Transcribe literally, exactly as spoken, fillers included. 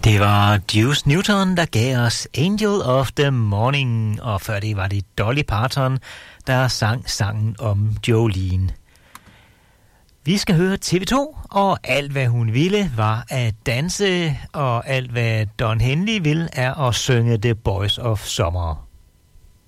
Det var Deuce Newton, der gav os Angel of the Morning, og før det var det Dolly Parton, der sang sangen om Jolene. Vi skal høre T V to, og alt hvad hun ville var at danse, og alt hvad Don Henley vil er at synge The Boys of Summer.